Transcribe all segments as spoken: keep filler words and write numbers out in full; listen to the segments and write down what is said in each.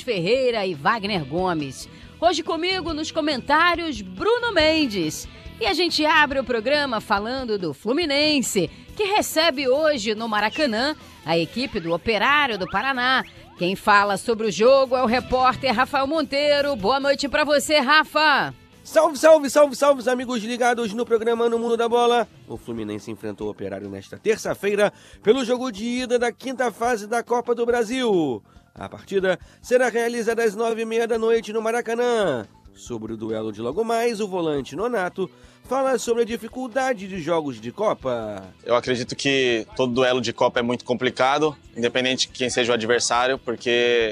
Ferreira e Wagner Gomes. Hoje comigo nos comentários, Bruno Mendes. E a gente abre o programa falando do Fluminense, que recebe hoje no Maracanã a equipe do Operário do Paraná. Quem fala sobre o jogo é o repórter Rafael Monteiro. Boa noite pra você, Rafa. Salve, salve, salve, salve, amigos ligados no programa No Mundo da Bola. O Fluminense enfrentou o Operário nesta terça-feira pelo jogo de ida da quinta fase da Copa do Brasil. A partida será realizada às nove e meia da noite no Maracanã. Sobre o duelo de logo mais, o volante Nonato fala sobre a dificuldade de jogos de Copa. Eu acredito que todo duelo de Copa é muito complicado, independente de quem seja o adversário, porque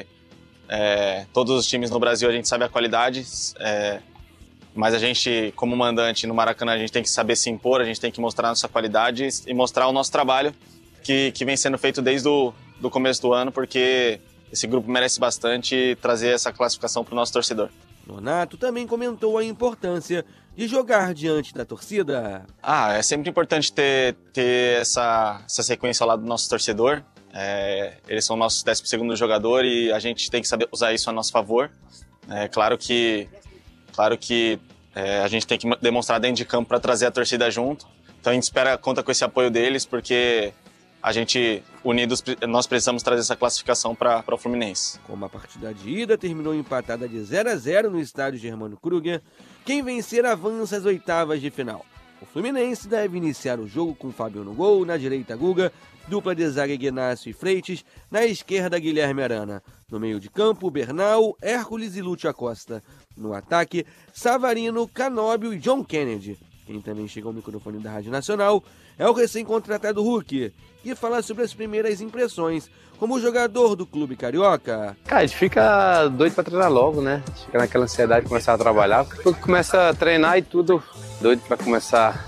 é, todos os times no Brasil a gente sabe a qualidade, é, mas a gente, como mandante no Maracanã, a gente tem que saber se impor, a gente tem que mostrar a nossa qualidade e mostrar o nosso trabalho, que, que vem sendo feito desde o do começo do ano, porque esse grupo merece bastante trazer essa classificação para o nosso torcedor. Nonato também comentou a importância de jogar diante da torcida. Ah, é sempre importante ter, ter essa, essa sequência ao lado do nosso torcedor. É, eles são o nosso décimo segundo jogador e a gente tem que saber usar isso a nosso favor. É claro que, claro que é, a gente tem que demonstrar dentro de campo para trazer a torcida junto. Então a gente espera, conta com esse apoio deles, porque a gente, unidos, nós precisamos trazer essa classificação para o Fluminense. Como a partida de ida terminou empatada de zero a zero no estádio Germano Kruger, quem vencer avança às oitavas de final. O Fluminense deve iniciar o jogo com Fábio no gol, na direita Guga, dupla de zaga Ignacio e Freitas, na esquerda Guilherme Arana. No meio de campo, Bernal, Hércules e Lúcio Acosta. No ataque, Savarino, Canóbio e John Kennedy. Quem também chega ao microfone da Rádio Nacional é o recém-contratado Hulk, que fala sobre as primeiras impressões como jogador do clube carioca. Cara, a gente fica doido pra treinar logo, né? Fica naquela ansiedade de começar a trabalhar. Porque começa a treinar e tudo, doido pra começar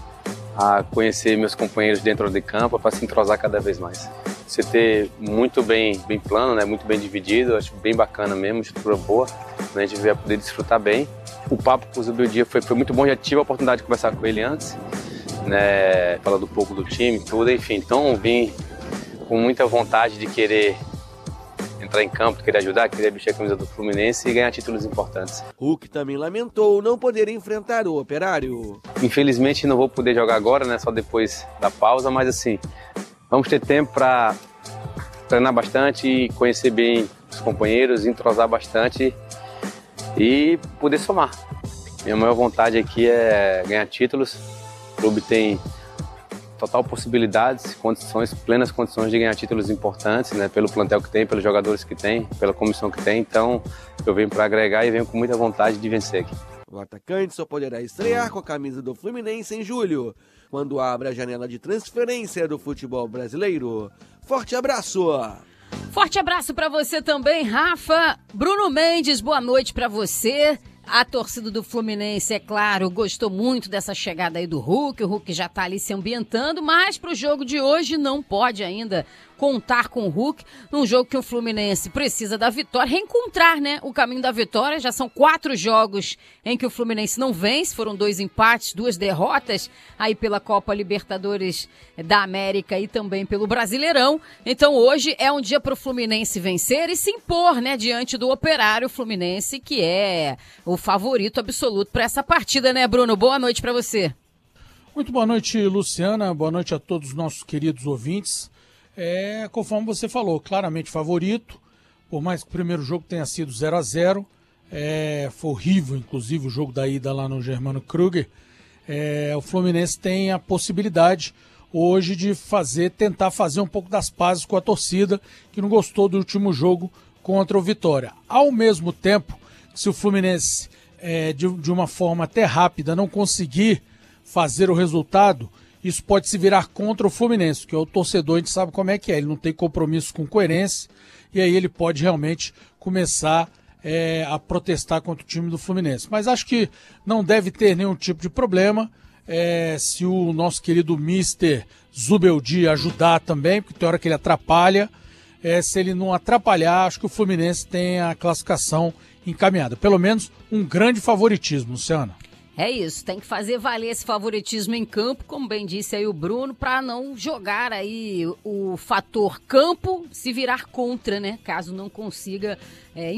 a conhecer meus companheiros dentro de campo, para se entrosar cada vez mais. Você ter muito bem, bem plano, né? Muito bem dividido, acho bem bacana mesmo, estrutura boa, né? A gente vai poder desfrutar bem. O papo com o Zubeldia foi, foi muito bom, já tive a oportunidade de conversar com ele antes, né, falando um pouco do time, tudo, enfim, então vim com muita vontade de querer entrar em campo, de querer ajudar, querer vestir a camisa do Fluminense e ganhar títulos importantes. Hulk também lamentou não poder enfrentar o Operário. Infelizmente não vou poder jogar agora, né, só depois da pausa, mas assim, vamos ter tempo para treinar bastante e conhecer bem os companheiros, entrosar bastante e poder somar. Minha maior vontade aqui é ganhar títulos. O clube tem total possibilidades, condições, plenas condições de ganhar títulos importantes, né, pelo plantel que tem, pelos jogadores que tem, pela comissão que tem. Então, eu venho para agregar e venho com muita vontade de vencer aqui. O atacante só poderá estrear com a camisa do Fluminense em julho, quando abre a janela de transferência do futebol brasileiro. Forte abraço! Forte abraço para você também, Rafa. Bruno Mendes, boa noite para você. A torcida do Fluminense, é claro, gostou muito dessa chegada aí do Hulk. O Hulk já tá ali se ambientando, mas pro jogo de hoje não pode ainda contar com o Hulk, num jogo que o Fluminense precisa da vitória, reencontrar, né, o caminho da vitória. Já são quatro jogos em que o Fluminense não vence, foram dois empates, duas derrotas aí pela Copa Libertadores da América e também pelo Brasileirão. Então hoje é um dia pro Fluminense vencer e se impor, né, diante do Operário Fluminense, que é o favorito absoluto para essa partida, né, Bruno? Boa noite para você. Muito boa noite, Luciana. Boa noite a todos os nossos queridos ouvintes. É, conforme você falou, claramente favorito, por mais que o primeiro jogo tenha sido zero a zero, é, foi horrível, inclusive, o jogo da ida lá no Germano Kruger. É, o Fluminense tem a possibilidade hoje de fazer, tentar fazer um pouco das pazes com a torcida, que não gostou do último jogo contra o Vitória. Ao mesmo tempo, se o Fluminense, é, de, de uma forma até rápida, não conseguir fazer o resultado, isso pode se virar contra o Fluminense, que é o torcedor, a gente sabe como é que é, ele não tem compromisso com coerência, e aí ele pode realmente começar é, a protestar contra o time do Fluminense. Mas acho que não deve ter nenhum tipo de problema, é, se o nosso querido mister Zubeldia ajudar também, porque tem hora que ele atrapalha, é, se ele não atrapalhar, acho que o Fluminense tem a classificação encaminhada. Pelo menos um grande favoritismo, Luciana. É isso, tem que fazer valer esse favoritismo em campo, como bem disse aí o Bruno, para não jogar aí o fator campo se virar contra, né? Caso não consiga é,